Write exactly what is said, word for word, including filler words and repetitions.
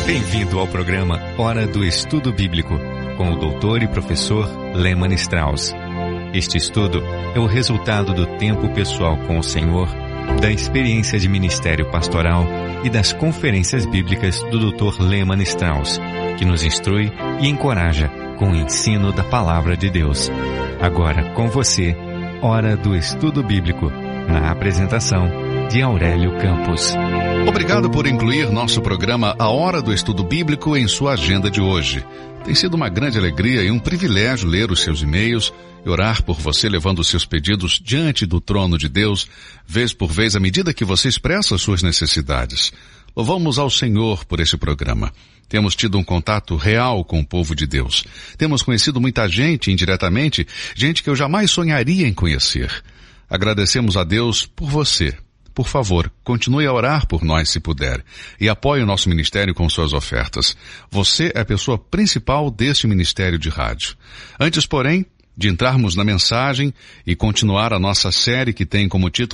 Bem-vindo ao programa Hora do Estudo Bíblico, com o doutor e professor Lehmann Strauss. Este estudo é o resultado do tempo pessoal com o Senhor, da experiência de ministério pastoral e das conferências bíblicas do doutor Lehmann Strauss, que nos instrui e encoraja com o ensino da Palavra de Deus. Agora com você, Hora do Estudo Bíblico, na apresentação de Aurélio Campos. Obrigado por incluir nosso programa A Hora do Estudo Bíblico em sua agenda de hoje. Tem sido uma grande alegria e um privilégio ler os seus e-mails e orar por você, levando os seus pedidos diante do trono de Deus, vez por vez, à medida que você expressa as suas necessidades. Louvamos ao Senhor por esse programa. Temos tido um contato real com o povo de Deus. Temos conhecido muita gente indiretamente, gente que eu jamais sonharia em conhecer. Agradecemos a Deus por você. Por favor, continue a orar por nós se puder e apoie o nosso ministério com suas ofertas. Você é a pessoa principal deste ministério de rádio. Antes, porém, de entrarmos na mensagem e continuar a nossa série que tem como título